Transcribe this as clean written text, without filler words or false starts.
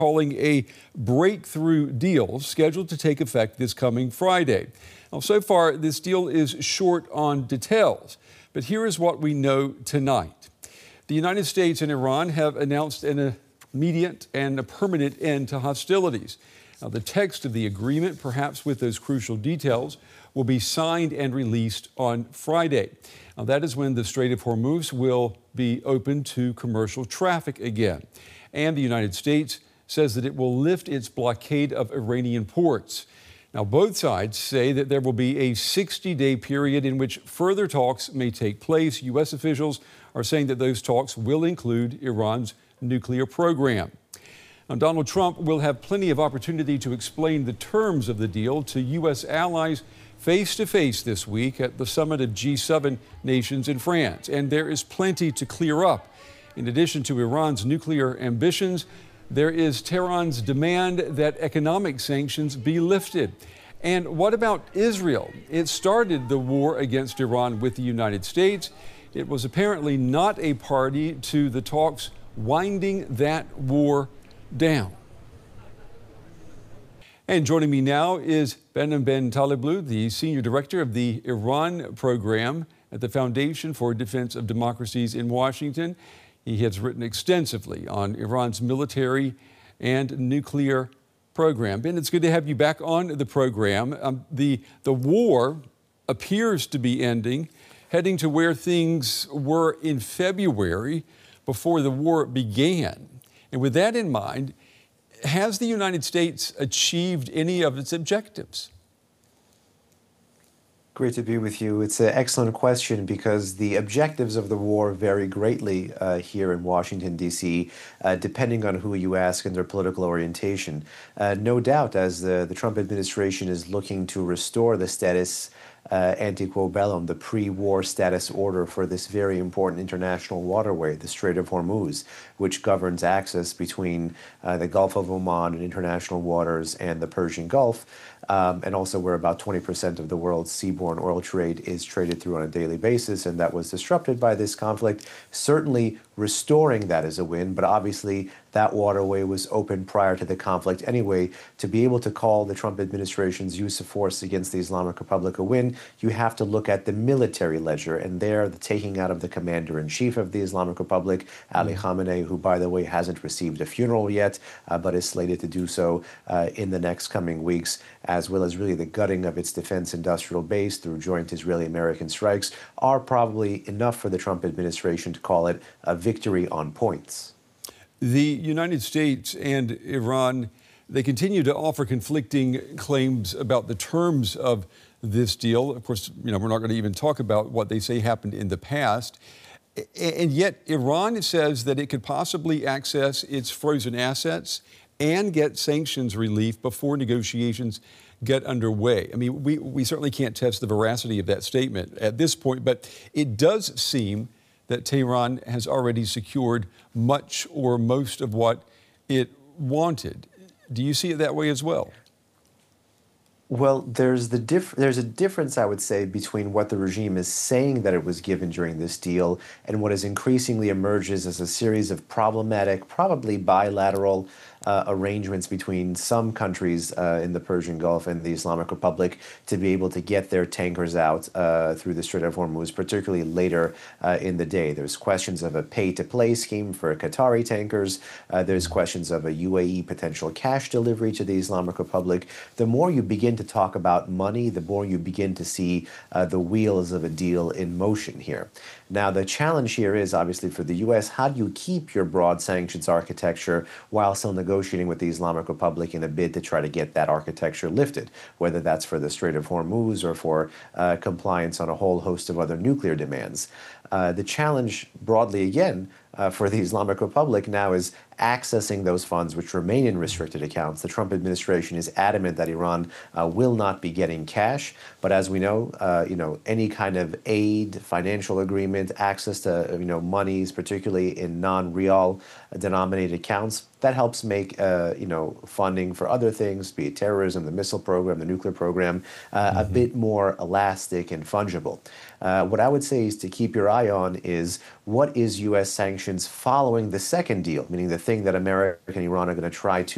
calling a breakthrough deal scheduled to take effect this coming Friday. Now, so far, this deal is short on details, but here is what we know tonight. The United States and Iran have announced an immediate and a permanent end to hostilities. Now, the text of the agreement, perhaps with those crucial details, will be signed and released on Friday. Now, that is when the Strait of Hormuz will be open to commercial traffic again. And the United States says that it will lift its blockade of Iranian ports. Now, both sides say that there will be a 60-day period in which further talks may take place. U.S. officials are saying that those talks will include Iran's nuclear program. Now, Donald Trump will have plenty of opportunity to explain the terms of the deal to U.S. allies face-to-face this week at the summit of G7 nations in France. And there is plenty to clear up. In addition to Iran's nuclear ambitions, there is Tehran's demand that economic sanctions be lifted. And what about Israel? It started the war against Iran with the United States. It was apparently not a party to the talks winding that war down. And joining me now is Behnam Ben Taleblu, the Senior Director of the Iran Program at the Foundation for Defense of Democracies in Washington. He has written extensively on Iran's military and nuclear program. Ben, it's good to have you back on the program. The war appears to be ending, heading to where things were in February before the war began. And with that in mind, has the United States achieved any of its objectives? Great to be with you. It's an excellent question because the objectives of the war vary greatly here in Washington, D.C., depending on who you ask and their political orientation. No doubt, as the Trump administration is looking to restore the status ante quo bellum, the pre-war status order for this very important international waterway, the Strait of Hormuz, which governs access between the Gulf of Oman and international waters and the Persian Gulf, and also where about 20% of the world's seaborne oil trade is traded through on a daily basis, and that was disrupted by this conflict. Certainly restoring that is a win, but obviously that waterway was open prior to the conflict anyway. To be able to call the Trump administration's use of force against the Islamic Republic a win, you have to look at the military ledger, and there the taking out of the commander-in-chief of the Islamic Republic, Ali Khamenei, who, by the way, hasn't received a funeral yet, but is slated to do so in the next coming weeks, as well as really the gutting of its defense industrial base through joint Israeli-American strikes, are probably enough for the Trump administration to call it a victory on points. The United States and Iran, they continue to offer conflicting claims about the terms of this deal. Of course, we're not going to even talk about what they say happened in the past. And yet Iran says that it could possibly access its frozen assets and get sanctions relief before negotiations get underway. I mean, we certainly can't test the veracity of that statement at this point, but it does seem that Tehran has already secured much or most of what it wanted. Do you see it that way as well? Well, there's a difference, I would say, between what the regime is saying that it was given during this deal and what is increasingly emerges as a series of problematic, probably bilateral arrangements between some countries in the Persian Gulf and the Islamic Republic to be able to get their tankers out through the Strait of Hormuz, particularly later in the day. There's questions of a pay-to-play scheme for Qatari tankers. There's questions of a UAE potential cash delivery to the Islamic Republic. The more you begin to talk about money, the more you begin to see the wheels of a deal in motion here. Now, the challenge here is obviously for the U.S., how do you keep your broad sanctions architecture while still negotiating with the Islamic Republic in a bid to try to get that architecture lifted, whether that's for the Strait of Hormuz or for compliance on a whole host of other nuclear demands. The challenge broadly again for the Islamic Republic now is accessing those funds which remain in restricted accounts. The Trump administration is adamant that Iran will not be getting cash, but as we know, any kind of aid, financial agreement, access to monies, particularly in non-real denominated accounts, that helps make funding for other things, be it terrorism, the missile program, the nuclear program, a bit more elastic and fungible. What I would say is to keep your eye on is what is U.S. sanctions following the second deal, meaning the thing that America and Iran are going to try to